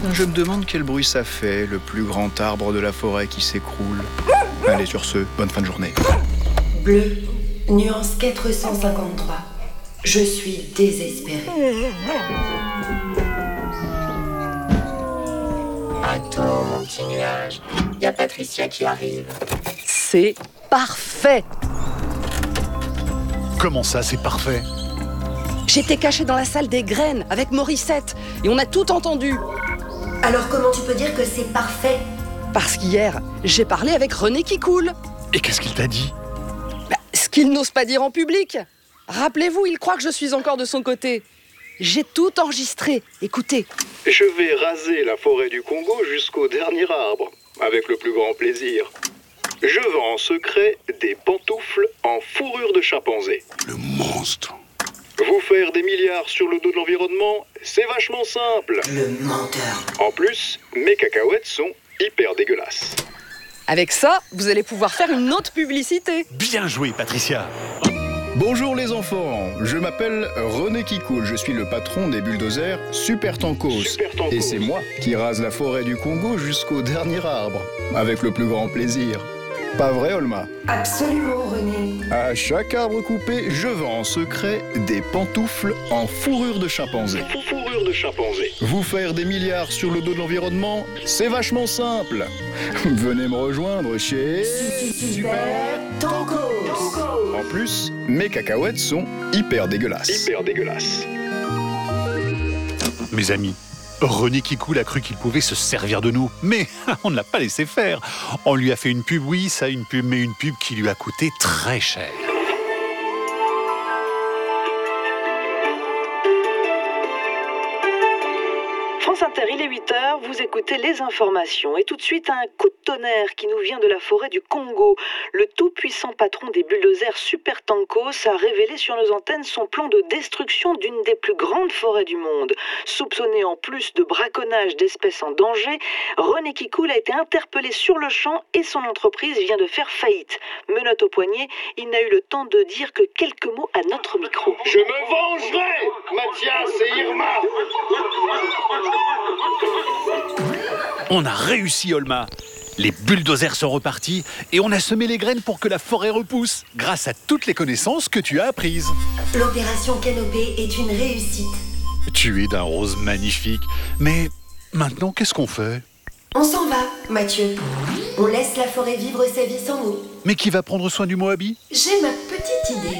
Je me demande quel bruit ça fait, le plus grand arbre de la forêt qui s'écroule. Allez, sur ce, bonne fin de journée. Bleu, nuance 453. Je suis désespérée. Attends, mon petit nuage. Y a Patricia qui arrive. C'est parfait. Comment ça, c'est parfait? J'étais cachée dans la salle des graines avec Morissette et on a tout entendu. Alors comment tu peux dire que c'est parfait? Parce qu'hier, j'ai parlé avec René qui coule. Et qu'est-ce qu'il t'a dit? Ce qu'il n'ose pas dire en public. Rappelez-vous, il croit que je suis encore de son côté. J'ai tout enregistré. Écoutez. Je vais raser la forêt du Congo jusqu'au dernier arbre, avec le plus grand plaisir. Je vends en secret des pantoufles en fourrure de chimpanzé. Le monstre. Vous faire des milliards sur le dos de l'environnement, c'est vachement simple. Le menteur. En plus, mes cacahuètes sont hyper dégueulasses. Avec ça, vous allez pouvoir faire une autre publicité. Bien joué, Patricia. Bonjour les enfants, je m'appelle René Kikoul, je suis le patron des bulldozers Super Tankos. Et c'est moi qui rase la forêt du Congo jusqu'au dernier arbre, avec le plus grand plaisir. Pas vrai, Olma? Absolument, René. À chaque arbre coupé, je vends en secret des pantoufles en fourrure de chimpanzé. Vous faire des milliards sur le dos de l'environnement, c'est vachement simple. Venez me rejoindre chez... Super Tankos. En plus, mes cacahuètes sont hyper dégueulasses. Mes amis, René Kikoul a cru qu'il pouvait se servir de nous, mais on ne l'a pas laissé faire. On lui a fait une pub, oui, ça, une pub, mais une pub qui lui a coûté très cher. France Inter, il est 8h, vous écoutez les informations. Et tout de suite, un coup de tonnerre qui nous vient de la forêt du Congo. Le tout-puissant patron des bulldozers Super Tankos a révélé sur nos antennes son plan de destruction d'une des plus grandes forêts du monde. Soupçonné en plus de braconnage d'espèces en danger, René Kikoul a été interpellé sur le champ et son entreprise vient de faire faillite. Menotte au poignet, il n'a eu le temps de dire que quelques mots à notre micro. Je me vengerai, Mathias et Irma. On a réussi, Olma. Les bulldozers sont repartis et on a semé les graines pour que la forêt repousse, grâce à toutes les connaissances que tu as apprises. L'opération Canopée est une réussite. Tu es d'un rose magnifique. Mais maintenant, qu'est-ce qu'on fait? On s'en va, Mathieu. On laisse la forêt vivre sa vie sans nous. Mais qui va prendre soin du Moabi? J'ai ma petite idée.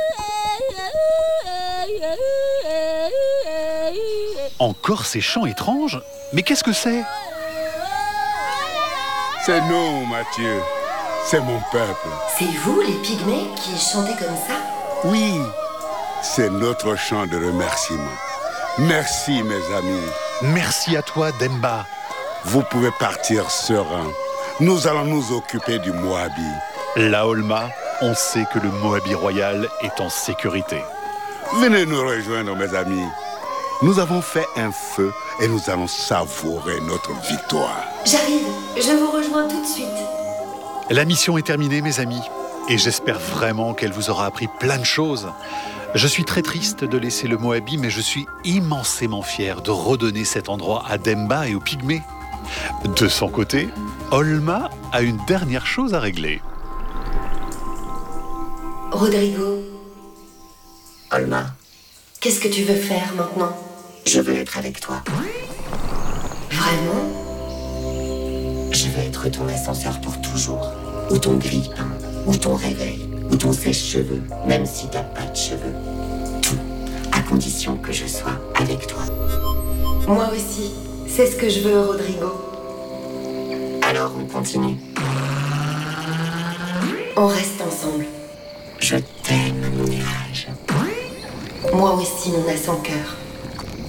Encore ces chants étranges? Mais qu'est-ce que c'est? C'est nous, Mathieu. C'est mon peuple. C'est vous, les pygmées, qui chantez comme ça? Oui, c'est notre chant de remerciement. Merci, mes amis. Merci à toi, Demba. Vous pouvez partir serein. Nous allons nous occuper du Moabi. La Olma, on sait que le Moabi royal est en sécurité. Venez nous rejoindre, mes amis. Nous avons fait un feu et nous allons savourer notre victoire. J'arrive, je vous rejoins tout de suite. La mission est terminée, mes amis. Et j'espère vraiment qu'elle vous aura appris plein de choses. Je suis très triste de laisser le Moabi, mais je suis immensément fier de redonner cet endroit à Demba et aux Pygmées. De son côté, Olma a une dernière chose à régler. Rodrigo, Olma, qu'est-ce que tu veux faire maintenant? je veux être avec toi. Vraiment? Je veux être ton ascenseur pour toujours. Ou ton grille-pain, ou ton réveil, ou ton sèche-cheveux, même si t'as pas de cheveux. Tout, à condition que je sois avec toi. Moi aussi, c'est ce que je veux, Rodrigo. Alors on continue. On reste ensemble. Je t'aime, mon nuage. Moi aussi, mon as sans cœur.